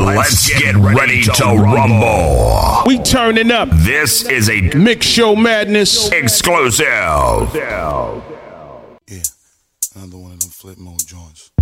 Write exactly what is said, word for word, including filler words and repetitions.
Let's get ready to rumble. We turning up. This is a Mix Show Madness exclusive. Yeah, another one of them flip mode joints.